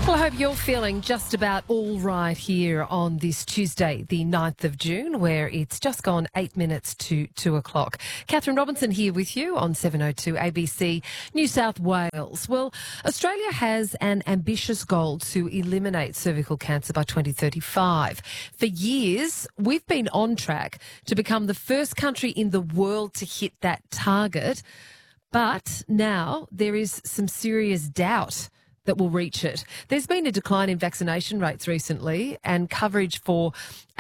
Well, I hope you're feeling just about all right here on this Tuesday, the 9th of June, where it's just gone 8 minutes to 2 o'clock. Catherine Robinson here with you on 702 ABC New South Wales. Well, Australia has an ambitious goal to eliminate cervical cancer by 2035. For years, we've been on track to become the first country in the world to hit that target. But now there is some serious doubt that will reach it. There's been a decline in vaccination rates recently, and coverage for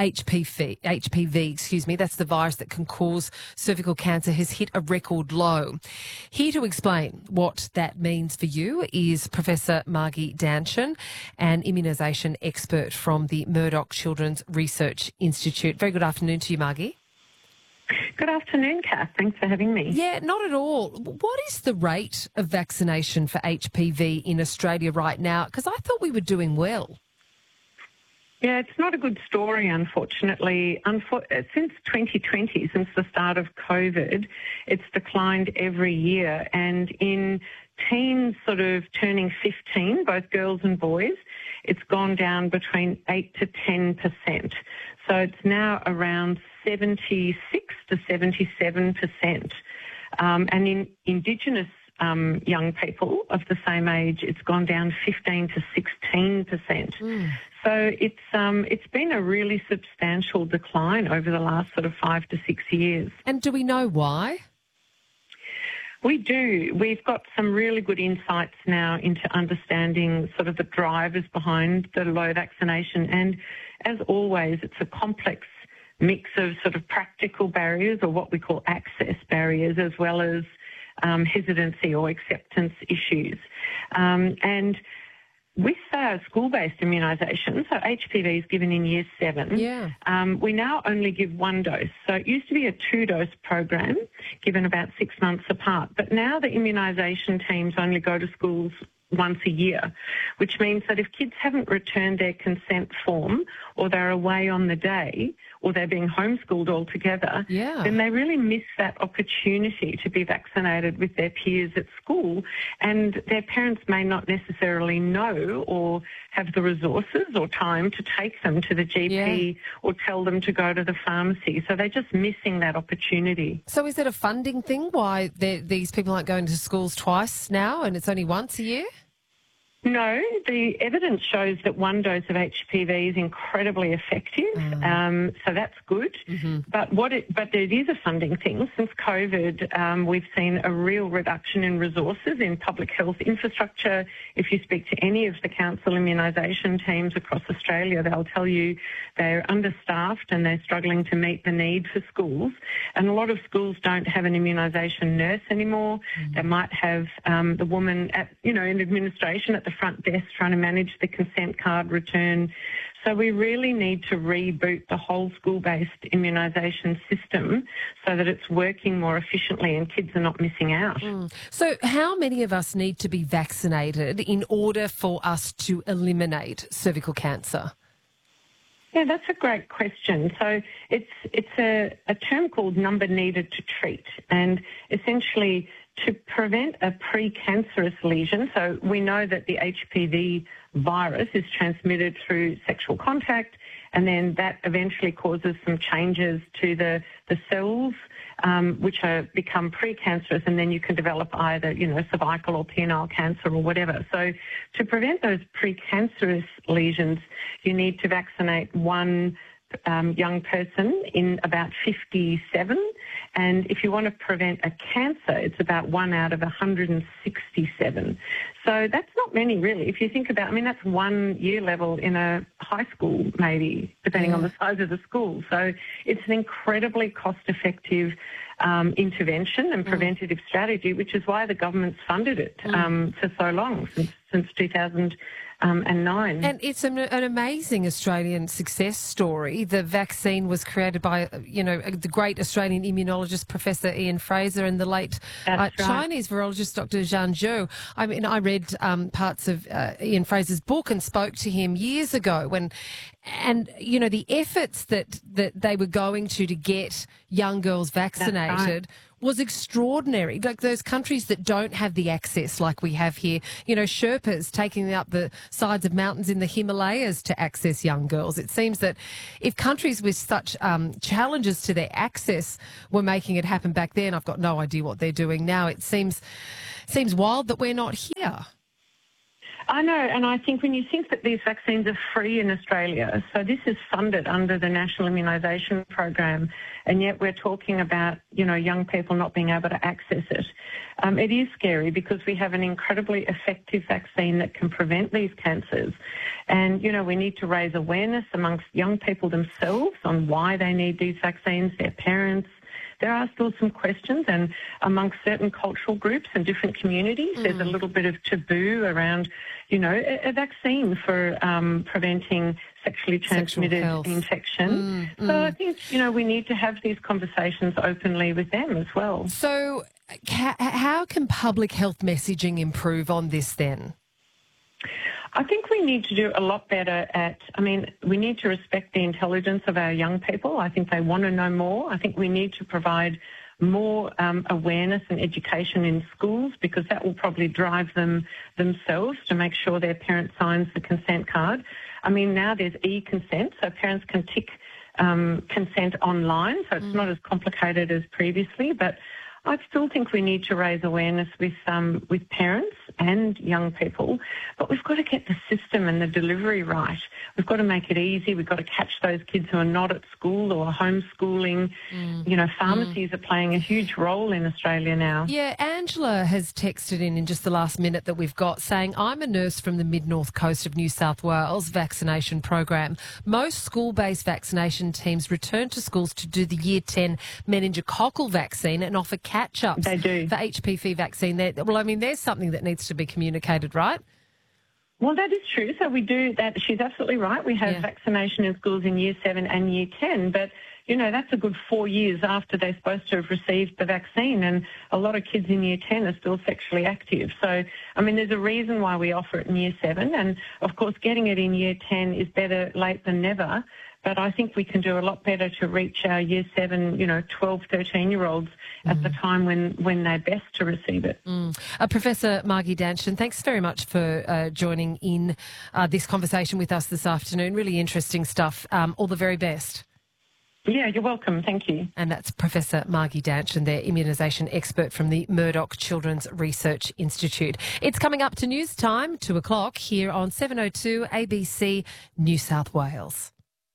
HPV, that's the virus that can cause cervical cancer, has hit a record low. Here to explain what that means for you is Professor Margie Danchin, an immunisation expert from the Murdoch Children's Research Institute. Very good afternoon to you, Margie. Good afternoon, Kath. Thanks for having me. Yeah, not at all. What is the rate of vaccination for HPV in Australia right now? Because I thought we were doing well. Yeah, it's not a good story, unfortunately. Since 2020, since the start of COVID, it's declined every year. And in teens sort of turning 15, both girls and boys, it's gone down between 8 to 10%. So it's now around 76 to 77%. And in Indigenous young people of the same age, it's gone down 15 to 16%. So it's been a really substantial decline over the last sort of 5 to 6 years. And do we know why? We do. We've got some really good insights now into understanding sort of the drivers behind the low vaccination. And as always, it's a complex mix of sort of practical barriers, or what we call access barriers, as well as hesitancy or acceptance issues. And with school-based immunisation, so HPV is given in year 7, we now only give one dose. So it used to be a 2-dose program given about 6 months apart, but now the immunisation teams only go to schools once a year, which means that if kids haven't returned their consent form, or they're away on the day, or they're being homeschooled altogether, then they really miss that opportunity to be vaccinated with their peers at school. And their parents may not necessarily know or have the resources or time to take them to the GP or tell them to go to the pharmacy. So they're just missing that opportunity. So is it a funding thing, why these people aren't going to schools twice now and it's only once a year? No, the evidence shows that one dose of HPV is incredibly effective, so that's good. But it is a funding thing. Since COVID, we've seen a real reduction in resources in public health infrastructure. If you speak to any of the council immunisation teams across Australia, they'll tell you they're understaffed and they're struggling to meet the need for schools. And a lot of schools don't have an immunisation nurse anymore. They might have the woman in administration at the front desk trying to manage the consent card return. So we really need to reboot the whole school-based immunisation system so that it's working more efficiently and kids are not missing out. So how many of us need to be vaccinated in order for us to eliminate cervical cancer? Yeah, that's a great question. So it's a term called number needed to treat, and essentially to prevent a precancerous lesion. So we know that the HPV virus is transmitted through sexual contact, and then that eventually causes some changes to the cells, which become precancerous, and then you can develop either, cervical or penile cancer or whatever. So to prevent those precancerous lesions, you need to vaccinate one young person in about 57, and if you want to prevent a cancer, it's about 1 out of 167. So that's not many, really. If you think about, that's 1 year level in a high school, maybe, depending on the size of the school. So it's an incredibly cost-effective intervention and preventative strategy, which is why the government's funded it for so long, since 2009. And it's an amazing Australian success story. The vaccine was created by, the great Australian immunologist, Professor Ian Fraser, and the late Chinese virologist, Dr. Zhang Zhou. I read parts of Ian Fraser's book and spoke to him years ago and the efforts that they were going to get young girls vaccinated was extraordinary. Like those countries that don't have the access like we have here, you know, Sherpas taking up the sides of mountains in the Himalayas to access young girls. It seems that if countries with such challenges to their access were making it happen back then, I've got no idea what they're doing now. It seems wild that we're not here. I know, and I think when you think that these vaccines are free in Australia, so this is funded under the National Immunisation Program, and yet we're talking about, you know, young people not being able to access it. It is scary because we have an incredibly effective vaccine that can prevent these cancers. And, you know, we need to raise awareness amongst young people themselves on why they need these vaccines, their parents. There are still some questions, and amongst certain cultural groups and different communities, there's a little bit of taboo around, you know, a vaccine for preventing sexually transmitted infection. So I think, you know, we need to have these conversations openly with them as well. So how can public health messaging improve on this then? I think we need to do a lot better we need to respect the intelligence of our young people. I think they want to know more. I think we need to provide more awareness and education in schools, because that will probably drive them themselves to make sure their parent signs the consent card. I mean, now there's e-consent, so parents can tick consent online, so it's not as complicated as previously, but I still think we need to raise awareness with parents and young people, but we've got to get the system and the delivery right. We've got to make it easy. We've got to catch those kids who are not at school or homeschooling. You know, pharmacies are playing a huge role in Australia now. Yeah, Angela has texted in just the last minute that we've got, saying, I'm a nurse from the mid-north coast of New South Wales vaccination program. Most school-based vaccination teams return to schools to do the Year 10 meningococcal vaccine and offer catch-ups They do. for HPV vaccine. Well, I mean, there's something that needs to be communicated, right? Well, that is true. So we do that. She's absolutely right. We have vaccination in schools in Year 7 and Year 10, but, you know, that's a good 4 years after they're supposed to have received the vaccine, and a lot of kids in Year 10 are still sexually active. So, I mean, there's a reason why we offer it in Year 7, and, of course, getting it in Year 10 is better late than never. But I think we can do a lot better to reach our Year 7, you know, 12, 13-year-olds at the time when they're best to receive it. Professor Margie Danchin, thanks very much for joining in this conversation with us this afternoon. Really interesting stuff. All the very best. Yeah, you're welcome. Thank you. And that's Professor Margie Danchin, their immunisation expert from the Murdoch Children's Research Institute. It's coming up to news time, 2 o'clock, here on 702 ABC New South Wales.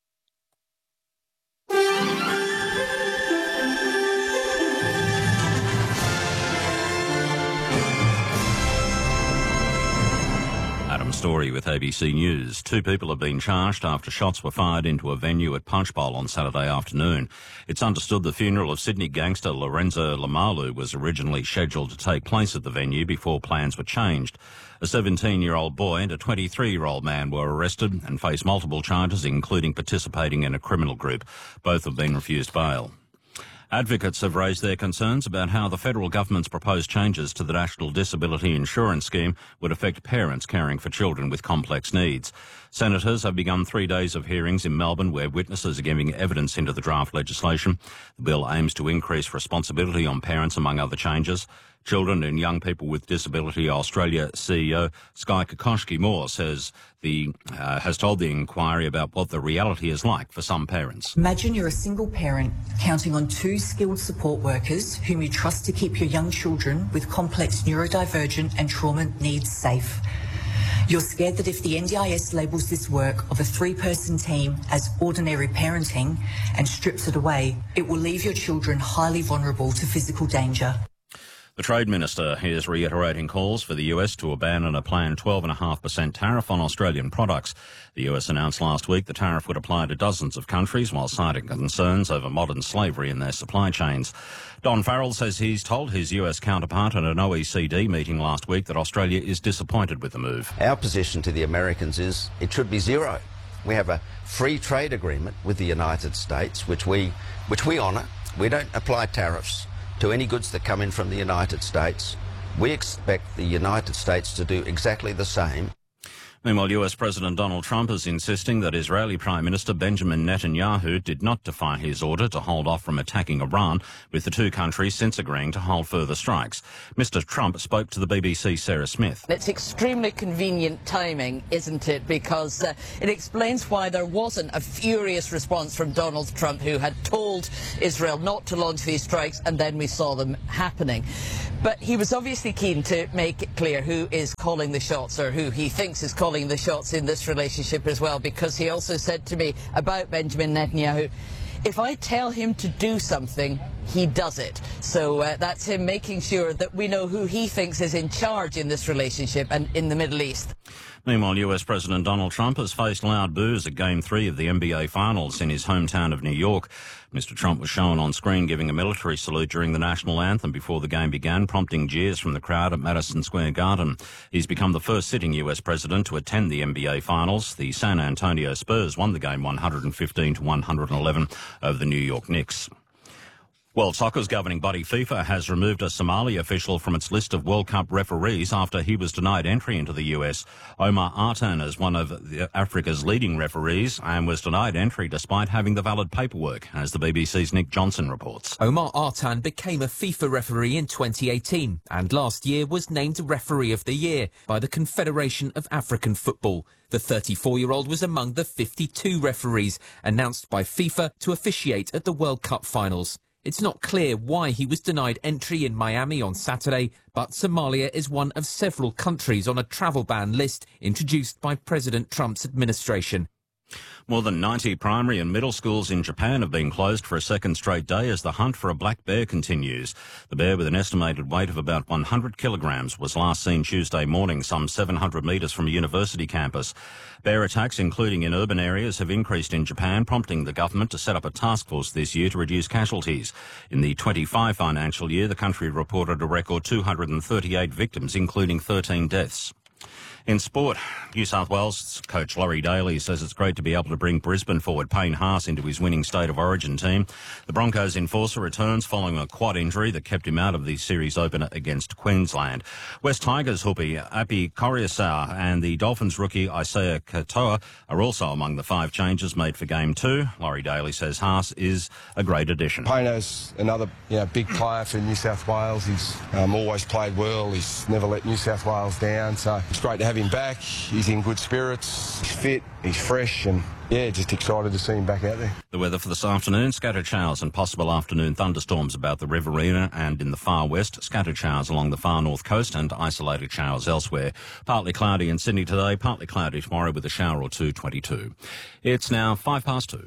Adam Story with ABC News. 2 people have been charged after shots were fired into a venue at Punchbowl on Saturday afternoon. It's understood the funeral of Sydney gangster Lorenzo Lamalu was originally scheduled to take place at the venue before plans were changed. A 17-year-old boy and a 23-year-old man were arrested and face multiple charges, including participating in a criminal group. Both have been refused bail. Advocates have raised their concerns about how the federal government's proposed changes to the National Disability Insurance Scheme would affect parents caring for children with complex needs. Senators have begun 3 days of hearings in Melbourne where witnesses are giving evidence into the draft legislation. The bill aims to increase responsibility on parents, among other changes. Children and Young People with Disability Australia CEO Sky Kokoschky-Moore has told the inquiry about what the reality is like for some parents. Imagine you're a single parent counting on 2 skilled support workers whom you trust to keep your young children with complex neurodivergent and trauma needs safe. You're scared that if the NDIS labels this work of a 3-person team as ordinary parenting and strips it away, it will leave your children highly vulnerable to physical danger. The Trade Minister is reiterating calls for the US to abandon a planned 12.5% tariff on Australian products. The US announced last week the tariff would apply to dozens of countries while citing concerns over modern slavery in their supply chains. Don Farrell says he's told his US counterpart at an OECD meeting last week that Australia is disappointed with the move. Our position to the Americans is it should be zero. We have a free trade agreement with the United States, which we honour. We don't apply tariffs to any goods that come in from the United States. We expect the United States to do exactly the same. Meanwhile, US President Donald Trump is insisting that Israeli Prime Minister Benjamin Netanyahu did not defy his order to hold off from attacking Iran, with the two countries since agreeing to hold further strikes. Mr. Trump spoke to the BBC's Sarah Smith. It's extremely convenient timing, isn't it? Because it explains why there wasn't a furious response from Donald Trump, who had told Israel not to launch these strikes, and then we saw them happening. But he was obviously keen to make it clear who is calling the shots, or who he thinks is calling the shots in this relationship as well, because he also said to me about Benjamin Netanyahu, if I tell him to do something, he does it. So that's him making sure that we know who he thinks is in charge in this relationship and in the Middle East. Meanwhile, US President Donald Trump has faced loud boos at Game 3 of the NBA Finals in his hometown of New York. Mr. Trump was shown on screen giving a military salute during the national anthem before the game began, prompting jeers from the crowd at Madison Square Garden. He's become the first sitting US president to attend the NBA Finals. The San Antonio Spurs won the game 115-111 over the New York Knicks. World Soccer's governing body FIFA has removed a Somali official from its list of World Cup referees after he was denied entry into the US. Omar Artan is one of Africa's leading referees and was denied entry despite having the valid paperwork, as the BBC's Nick Johnson reports. Omar Artan became a FIFA referee in 2018 and last year was named Referee of the Year by the Confederation of African Football. The 34-year-old was among the 52 referees announced by FIFA to officiate at the World Cup finals. It's not clear why he was denied entry in Miami on Saturday, but Somalia is one of several countries on a travel ban list introduced by President Trump's administration. More than 90 primary and middle schools in Japan have been closed for a second straight day as the hunt for a black bear continues. The bear, with an estimated weight of about 100 kilograms, was last seen Tuesday morning, some 700 metres from a university campus. Bear attacks, including in urban areas, have increased in Japan, prompting the government to set up a task force this year to reduce casualties. In the 25 financial year, the country reported a record 238 victims, including 13 deaths. In sport, New South Wales coach Laurie Daly says it's great to be able to bring Brisbane forward Payne Haas into his winning State of Origin team. The Broncos enforcer returns following a quad injury that kept him out of the series opener against Queensland. West Tigers hooper Api Koriasau and the Dolphins rookie Isaiah Katoa are also among the 5 changes made for Game 2. Laurie Daly says Haas is a great addition. Payne's another big player for New South Wales. He's always played well. He's never let New South Wales down, so it's great to have him back. He's in good spirits, he's fit, he's fresh, and just excited to see him back out there. The weather for this afternoon: scattered showers and possible afternoon thunderstorms about the Riverina and in the far west, scattered showers along the far north coast and isolated showers elsewhere. Partly cloudy in Sydney today, partly cloudy tomorrow with a shower or two, 22. It's now 2:05.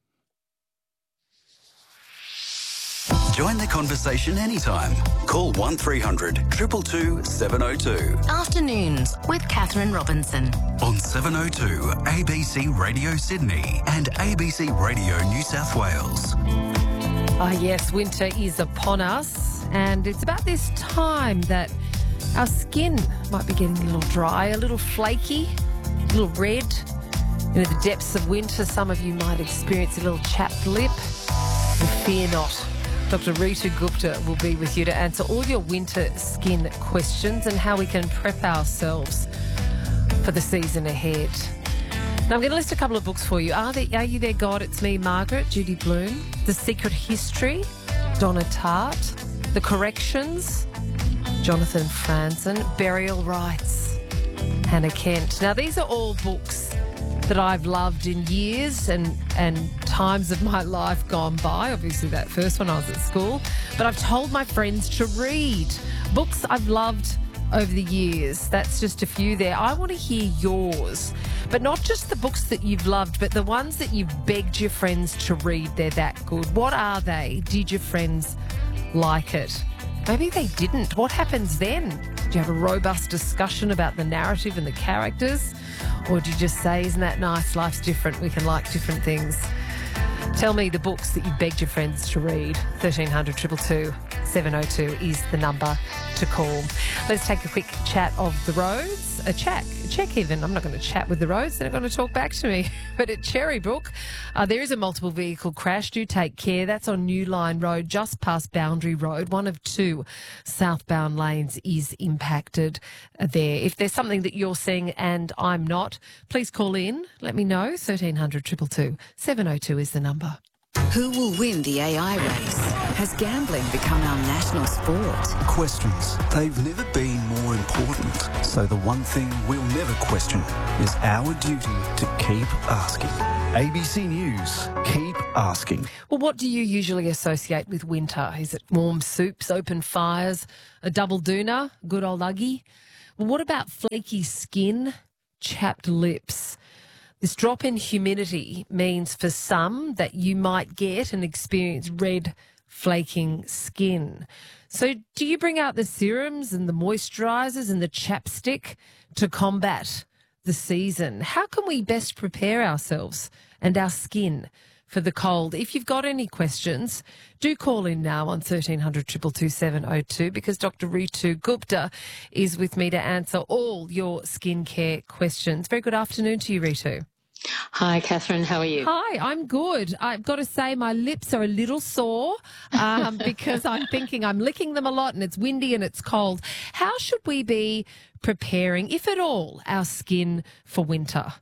Join the conversation anytime. Call 1300 222 702. Afternoons with Catherine Robinson. On 702 ABC Radio Sydney and ABC Radio New South Wales. Yes, winter is upon us, and it's about this time that our skin might be getting a little dry, a little flaky, a little red. In the depths of winter, some of you might experience a little chapped lip. But fear not. Dr. Rita Gupta will be with you to answer all your winter skin questions and how we can prep ourselves for the season ahead. Now, I'm going to list a couple of books for you. Are You There, God? It's Me, Margaret, Judy Blume. The Secret History, Donna Tartt. The Corrections, Jonathan Franzen. Burial Rites, Hannah Kent. Now, these are all books that I've loved in years and times of my life gone by. Obviously, that first one I was at school. But I've told my friends to read books I've loved over the years. That's just a few there. I want to hear yours. But not just the books that you've loved, but the ones that you've begged your friends to read. They're that good. What are they? Did your friends like it? Maybe they didn't. What happens then? Do you have a robust discussion about the narrative and the characters? Or do you just say, isn't that nice? Life's different. We can like different things. Tell me the books that you begged your friends to read. 1300 222 702 is the number to call. Let's take a quick chat of the roads. A check even. I'm not going to chat with the roads. They're not going to talk back to me. But at Cherrybrook, there is a multiple vehicle crash. Do take care. That's on New Line Road, just past Boundary Road. One of two southbound lanes is impacted there. If there's something that you're seeing and I'm not, please call in. Let me know. 1300 222 702 is the number. Who will win the AI race? Has gambling become our national sport? Questions. They've never been more important. So the one thing we'll never question is our duty to keep asking. ABC News, keep asking. Well, what do you usually associate with winter? Is it warm soups, open fires, a double doona, good old Uggie? Well, what about flaky skin, chapped lips? This drop in humidity means for some that you might get and experience red, flaking skin. So do you bring out the serums and the moisturisers and the chapstick to combat the season? How can we best prepare ourselves and our skin for the cold? If you've got any questions, do call in now on 1300 222 702 because Dr. Ritu Gupta is with me to answer all your skincare questions. Very good afternoon to you, Ritu. Hi, Catherine. How are you? Hi, I'm good. I've got to say my lips are a little sore because I'm thinking I'm licking them a lot and it's windy and it's cold. How should we be preparing, if at all, our skin for winter?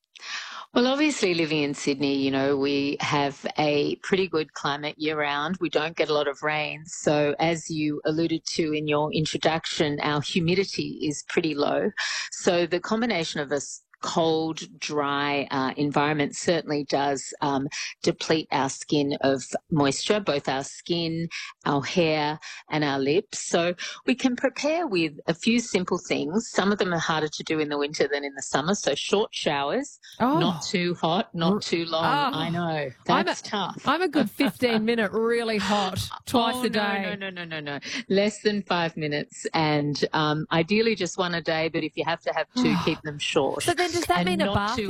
Well, obviously living in Sydney, you know, we have a pretty good climate year round. We don't get a lot of rain. So as you alluded to in your introduction, our humidity is pretty low. So the combination of us cold, dry environment certainly does deplete our skin of moisture, both our skin, our hair and our lips. So we can prepare with a few simple things. Some of them are harder to do in the winter than in the summer. So short showers, not too hot, not too long. I know, that's tough. I'm a good 15-minute really hot twice a day. No. Less than 5 minutes and ideally just one a day, but if you have to have two, keep them short. So then does that mean a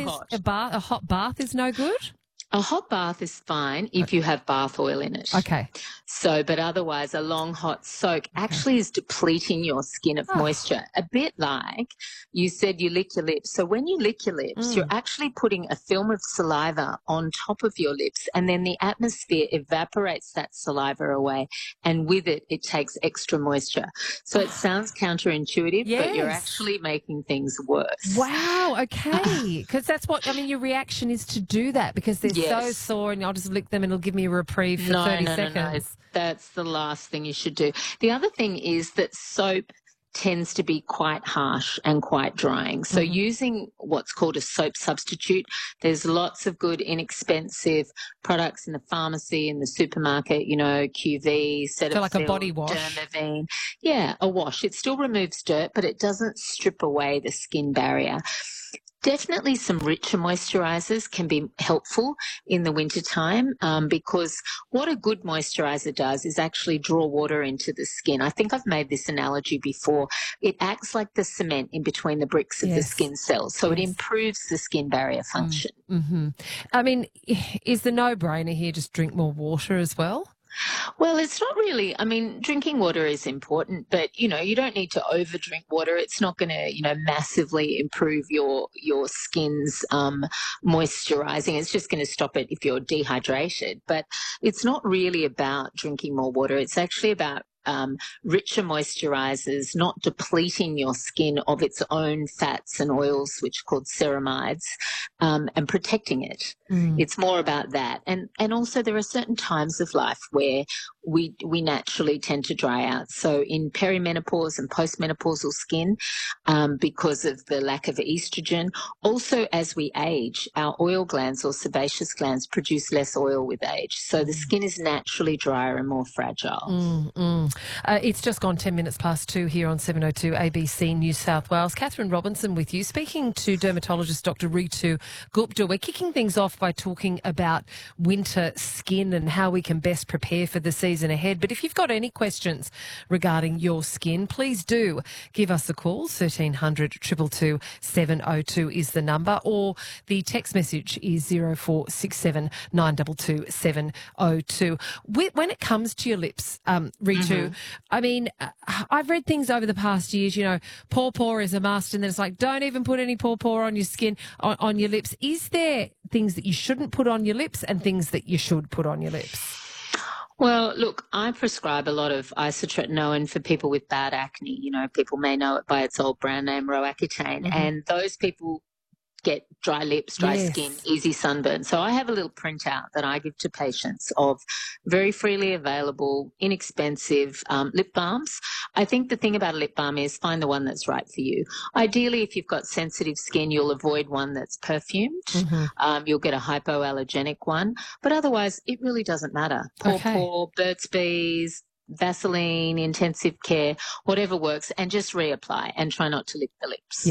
hot bath is no good? A hot bath is fine if you have bath oil in it. Okay. So, but otherwise a long hot soak actually is depleting your skin of moisture. A bit like you said you lick your lips. So when you lick your lips, you're actually putting a film of saliva on top of your lips and then the atmosphere evaporates that saliva away and with it, it takes extra moisture. So it sounds counterintuitive, but you're actually making things worse. Wow. Okay. Because that's what, I mean, your reaction is to do that because they're so sore and I'll just lick them and it'll give me a reprieve for 30 seconds. No. That's the last thing you should do. The other thing is that soap tends to be quite harsh and quite drying. So using what's called a soap substitute, there's lots of good inexpensive products in the pharmacy, in the supermarket, you know, QV, Cetaphil, so like a body wash. Dermaveen. Yeah, a wash. It still removes dirt, but it doesn't strip away the skin barrier. Definitely some richer moisturisers can be helpful in the wintertime because what a good moisturiser does is actually draw water into the skin. I think I've made this analogy before. It acts like the cement in between the bricks of the skin cells, so it improves the skin barrier function. I mean, is the no-brainer here just drink more water as well? Well, it's not really. I mean, drinking water is important, but, you know, you don't need to overdrink water. It's not going to, you know, massively improve your skin's moisturizing. It's just going to stop it if you're dehydrated. But it's not really about drinking more water. It's actually about richer moisturizers, not depleting your skin of its own fats and oils, which are called ceramides, and protecting it. It's more about that. And also there are certain times of life where we naturally tend to dry out. So in perimenopause and postmenopausal skin, because of the lack of estrogen, also as we age, our oil glands or sebaceous glands produce less oil with age. So the skin is naturally drier and more fragile. It's just gone 10 minutes past 2 here on 702 ABC New South Wales. Catherine Robinson with you, speaking to dermatologist Dr. Ritu Gupta. We're kicking things off by talking about winter skin and how we can best prepare for the season ahead. But if you've got any questions regarding your skin, please do give us a call. 1300 222 702 is the number, or the text message is 0467 922 702. When it comes to your lips, Ritu, too. I mean, I've read things over the past years, you know, paw is a must, and then it's like, don't even put any paw on your skin, on your lips. Is there things that you shouldn't put on your lips and things that you should put on your lips? Well, look, I prescribe a lot of isotretinoin for people with bad acne. You know, people may know it by its old brand name, Roaccutane, and those people get dry lips, dry skin, easy sunburn. So I have a little printout that I give to patients of very freely available, inexpensive lip balms. I think the thing about a lip balm is find the one that's right for you. Ideally, if you've got sensitive skin, you'll avoid one that's perfumed. You'll get a hypoallergenic one. But otherwise, it really doesn't matter. Paw, Burt's Bees, Vaseline, intensive care, whatever works, and just reapply and try not to lick the lips.